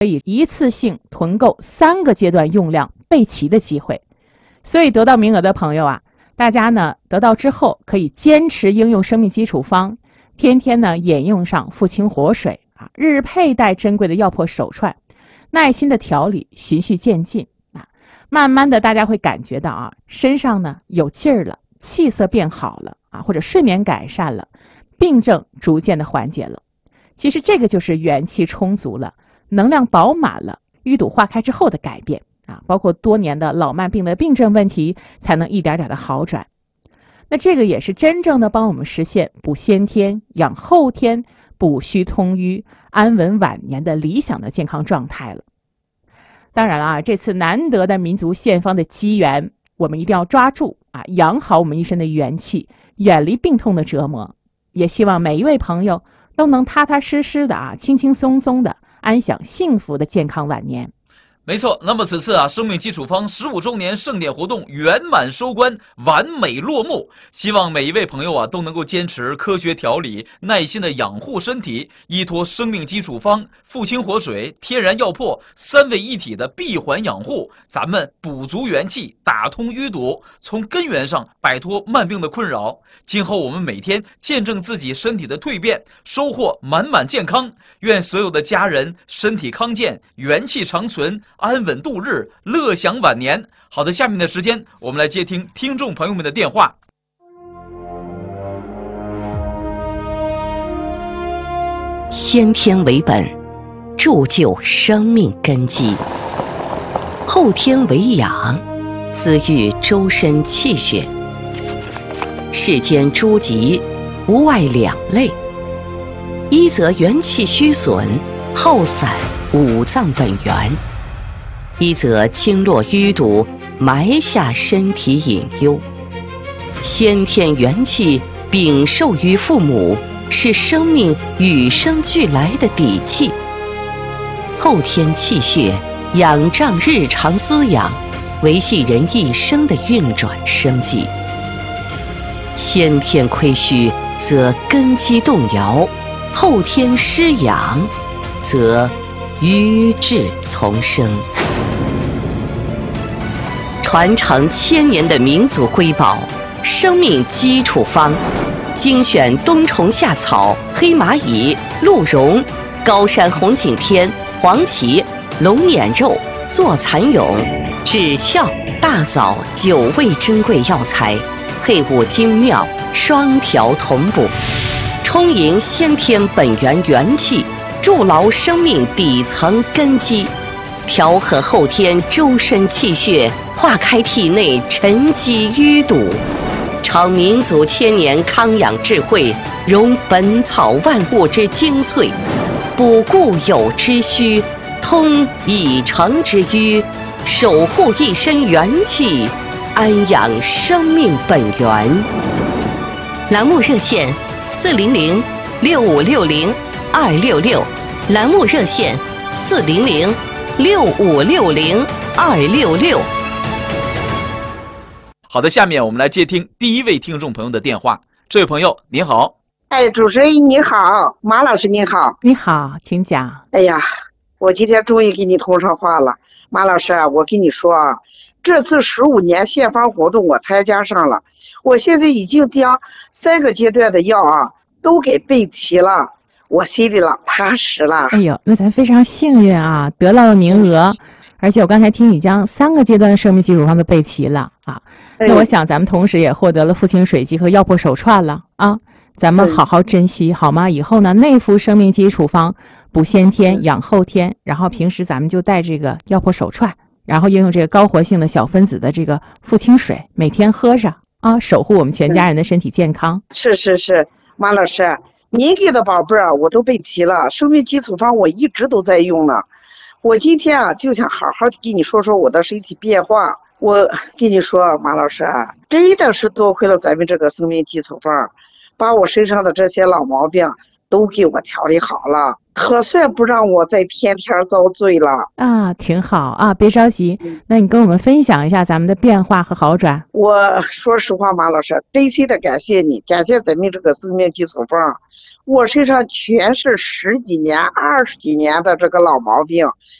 可以一次性囤购3个阶段用量备齐的机会。所以得到名额的朋友啊，大家呢得到之后可以坚持应用生命基础方，天天呢饮用上复清活水啊，日日佩戴珍贵的药粕手串，耐心的调理，循序渐进啊，慢慢的大家会感觉到啊，身上呢有劲儿了，气色变好了啊，或者睡眠改善了，病症逐渐的缓解了。其实这个就是元气充足了，能量饱满了，淤堵化开之后的改变啊，包括多年的老慢病的病症问题才能一点点的好转。那这个也是真正的帮我们实现补先天、养后天、补虚通瘀、安稳晚年的理想的健康状态了。当然了啊，这次难得的民族献方的机缘，我们一定要抓住啊，养好我们一身的元气，远离病痛的折磨。也希望每一位朋友都能踏踏实实的啊，轻轻松松的安享幸福的健康晚年。 没错，那么此次啊，生命基础方15周年盛典活动圆满收官，完美落幕。希望每一位朋友啊，都能够坚持科学调理，耐心的养护身体，依托生命基础方、复清活水、天然药粕3位一体的闭环养护，咱们补足元气，打通淤堵，从根源上摆脱慢病的困扰。今后我们每天见证自己身体的蜕变，收获满满健康。愿所有的家人身体康健，元气长存，安稳度日，乐享晚年。好的，下面的时间我们来接听听众朋友们的电话。 先天为本，铸就生命根基；后天为养，滋育周身气血。世间诸疾，无外2类：一则元气虚损，耗散五脏本源；一则经络淤堵，埋下身体隐忧。先天元气禀受于父母，是生命与生俱来的底气；后天气血仰仗日常滋养，维系人一生的运转生机。先天亏虚，则根基动摇；后天失养，则瘀滞丛生。传承1000年的民族瑰宝生命基础方，精选冬虫夏草、黑蚂蚁、鹿茸、高山红景天、黄芪、龙眼肉、坐蚕蛹、枳壳、大枣9味珍贵药材，配伍精妙，双调同补，充盈先天本源元气，筑牢生命底层根基，调和后天周身气血，化开体内沉积淤堵，承民族1000年康养智慧，融本草万物之精粹，补固有之虚，通已成之瘀，守护一身元气，安养生命本源。栏目热线400-6560-266，栏目热线400-6560-266。 好的，下面我们来接听第一位听众朋友的电话。这位朋友您好。 主持人你好，马老师你好。 你好，请讲。 哎呀，我今天终于给你通上话了。马老师，我跟你说啊，这次15年献方活动我参加上了，我现在已经将3个阶段的药啊都给备齐了，我心里老踏实了。 哎呦，那咱非常幸运啊，得到了名额。而且我刚才听你将3个阶段的生命基础方都备齐了啊，那我想咱们同时也获得了复清水剂和药粕手串了啊，咱们好好珍惜好吗？以后呢，内服生命基础方，补先天养后天，然后平时咱们就带这个药粕手串，然后应用这个高活性的小分子的这个复清水，每天喝上啊，守护我们全家人的身体健康。 是，马老师，您给的宝贝儿我都备齐了，生命基础方我一直都在用呢。我今天啊就想好好跟你说说我的身体变化。我跟你说，马老师啊，真的是多亏了咱们这个生命基础方，把我身上的这些老毛病都给我调理好了，可算不让我再天天遭罪了啊。挺好啊，别着急，那你跟我们分享一下咱们的变化和好转。 我说实话，马老师，真心的感谢你，感谢咱们这个生命基础方，我身上全是10几年、20几年的这个老毛病，